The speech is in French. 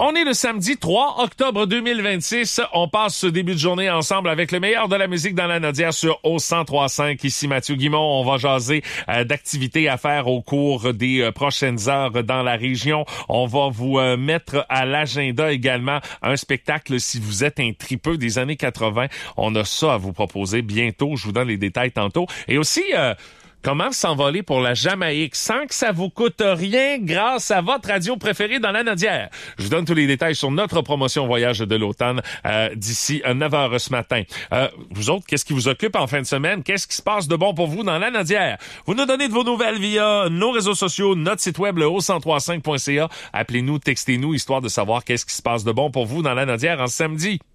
On est le samedi 3 octobre 2026. On passe ce début de journée ensemble avec le meilleur de la musique dans la Nodière sur O103.5. Ici Mathieu Guimond. On va jaser d'activités à faire au cours des prochaines heures dans la région. On va vous mettre à l'agenda également un spectacle si vous êtes un tripeux des années 80. On a ça à vous proposer bientôt. Je vous donne les détails tantôt. Et aussi... comment s'envoler pour la Jamaïque sans que ça vous coûte rien grâce à votre radio préférée dans la Nodière. Je vous donne tous les détails sur notre promotion voyage de l'automne d'ici 9h ce matin. Vous autres, qu'est-ce qui vous occupe en fin de semaine? Qu'est-ce qui se passe de bon pour vous dans la Nodière? Vous nous donnez de vos nouvelles via nos réseaux sociaux, notre site web, le o1035.ca. Appelez-nous, textez-nous, histoire de savoir qu'est-ce qui se passe de bon pour vous dans la Nodière en samedi.